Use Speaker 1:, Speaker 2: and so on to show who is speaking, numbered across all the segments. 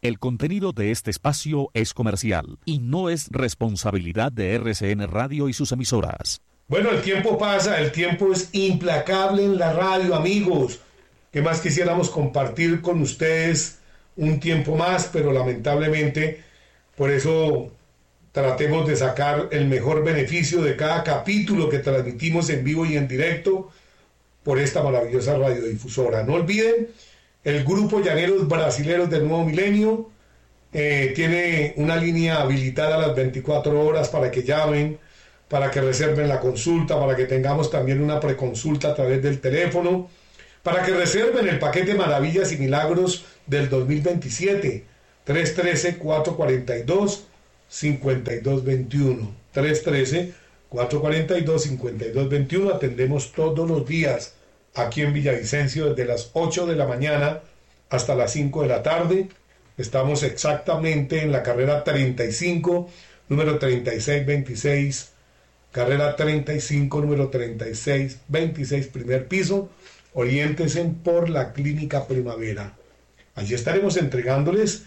Speaker 1: El contenido de este espacio es comercial y no es responsabilidad de RCN Radio y sus emisoras.
Speaker 2: Bueno, el tiempo pasa, el tiempo es implacable en la radio, amigos. ¿Qué más quisiéramos compartir con ustedes un tiempo más? Pero lamentablemente, por eso tratemos de sacar el mejor beneficio de cada capítulo que transmitimos en vivo y en directo por esta maravillosa radiodifusora. No olviden, el grupo Llaneros Brasileros del Nuevo Milenio tiene una línea habilitada a las 24 horas para que llamen, para que reserven la consulta, para que tengamos también una preconsulta a través del teléfono, para que reserven el paquete Maravillas y Milagros del 2027, 313-442-5221, 313-442-5221, atendemos todos los días aquí en Villavicencio desde las 8 de la mañana hasta las 5 de la tarde. Estamos exactamente en la carrera 35, número 3626, carrera 35, número 3626, primer piso. Oriéntense por la Clínica Primavera. Allí estaremos entregándoles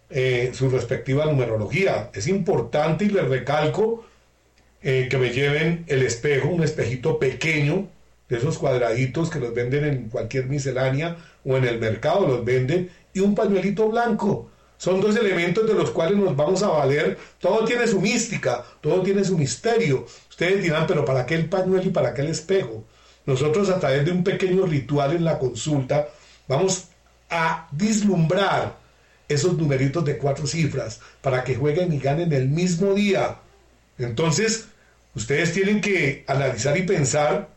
Speaker 2: su respectiva numerología. Es importante, y les recalco, que me lleven el espejo, un espejito pequeño, de esos cuadraditos que los venden en cualquier miscelánea o en el mercado los venden, y un pañuelito blanco. Son dos elementos de los cuales nos vamos a valer. Todo tiene su mística, todo tiene su misterio. Ustedes dirán, pero ¿para qué el pañuelo y para qué el espejo? Nosotros, a través de un pequeño ritual en la consulta, vamos a vislumbrar esos numeritos de 4 cifras para que jueguen y ganen el mismo día. Entonces, ustedes tienen que analizar y pensar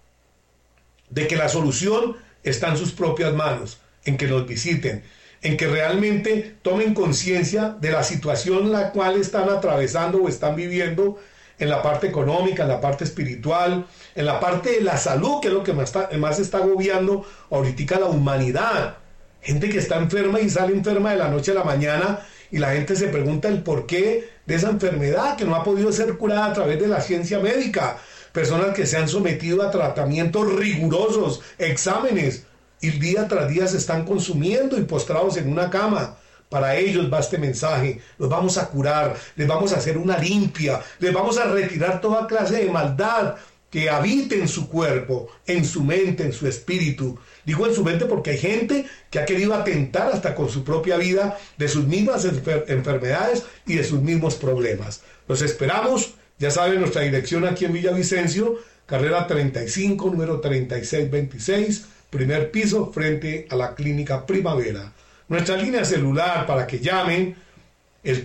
Speaker 2: de que la solución está en sus propias manos, en que nos visiten, en que realmente tomen conciencia de la situación en la cual están atravesando o están viviendo, en la parte económica, en la parte espiritual, en la parte de la salud, que es lo que más está agobiando ahorita la humanidad. Gente que está enferma y sale enferma de la noche a la mañana, y la gente se pregunta el porqué de esa enfermedad que no ha podido ser curada a través de la ciencia médica. Personas que se han sometido a tratamientos rigurosos, exámenes, y día tras día se están consumiendo y postrados en una cama. Para ellos va este mensaje. Los vamos a curar, les vamos a hacer una limpia, les vamos a retirar toda clase de maldad que habite en su cuerpo, en su mente, en su espíritu. Digo en su mente porque hay gente que ha querido atentar hasta con su propia vida de sus mismas enfermedades y de sus mismos problemas. Los esperamos. Ya saben, nuestra dirección aquí en Villavicencio, carrera 35, número 3626, primer piso, frente a la Clínica Primavera. Nuestra línea celular para que llamen, el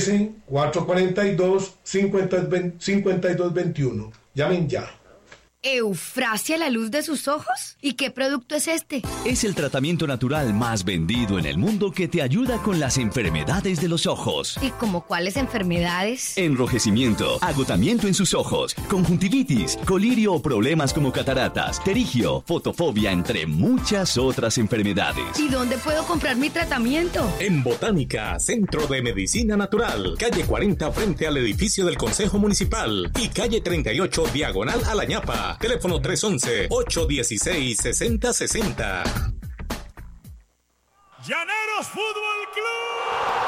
Speaker 2: 313-442-5221. Llamen ya.
Speaker 3: ¿Eufrasia la luz de sus ojos? ¿Y qué producto es este?
Speaker 4: Es el tratamiento natural más vendido en el mundo que te ayuda con las enfermedades de los ojos.
Speaker 3: ¿Y como cuáles enfermedades?
Speaker 4: Enrojecimiento, agotamiento en sus ojos, conjuntivitis, colirio o problemas como cataratas, pterigio, fotofobia, entre muchas otras enfermedades.
Speaker 3: ¿Y dónde puedo comprar mi tratamiento?
Speaker 5: En Botánica, Centro de Medicina Natural, calle 40 frente al edificio del Consejo Municipal y calle 38 diagonal a La Ñapa. Teléfono 311-816-6060.
Speaker 6: Llaneros Fútbol Club.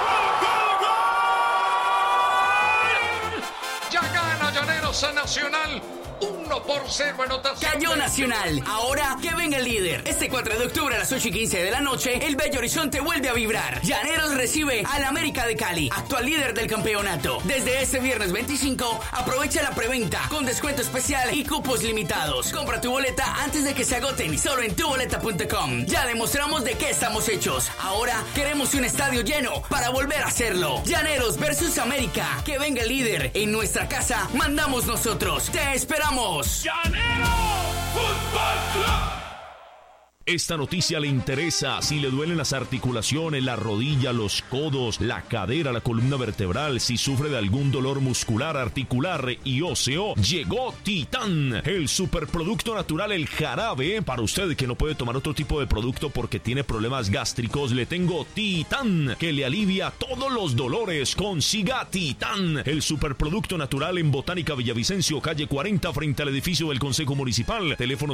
Speaker 6: ¡Gol!
Speaker 7: Ya gana Llaneros a Nacional. 1-0 anotación.
Speaker 8: Cayó Nacional. Ahora que venga el líder. Este 4 de octubre a las 8:15 de la noche, el Bello Horizonte vuelve a vibrar. Llaneros recibe al América de Cali, actual líder del campeonato. Desde este viernes 25, aprovecha la preventa con descuento especial y cupos limitados. Compra tu boleta antes de que se agoten, solo en tuboleta.com. Ya demostramos de qué estamos hechos. Ahora queremos un estadio lleno para volver a hacerlo. Llaneros versus América. Que venga el líder. En nuestra casa mandamos nosotros. Te esperamos.
Speaker 6: ¡Llanero Fútbol Club!
Speaker 9: Esta noticia le interesa si le duelen las articulaciones, la rodilla, los codos, la cadera, la columna vertebral, si sufre de algún dolor muscular, articular y óseo. Llegó Titán, el superproducto natural, el jarabe. Para usted que no puede tomar otro tipo de producto porque tiene problemas gástricos, le tengo Titán, que le alivia todos los dolores. Consiga Titán, el superproducto natural en Botánica Villavicencio, calle 40, frente al edificio del Consejo Municipal. Teléfono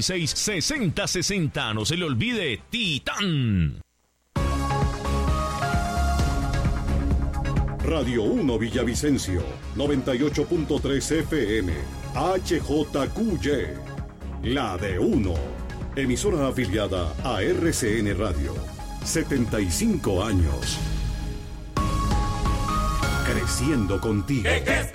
Speaker 9: 311-816-6060. No se le olvide, Titán.
Speaker 10: Radio 1 Villavicencio, 98.3 FM, HJQY, la de 1. Emisora afiliada a RCN Radio. 75 años. Creciendo contigo.